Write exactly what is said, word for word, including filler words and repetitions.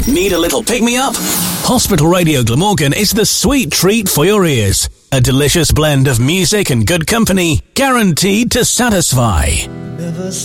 Need a little pick-me-up? Hospital Radio Glamorgan is the sweet treat for your ears. A delicious blend of music and good company, guaranteed to satisfy. Never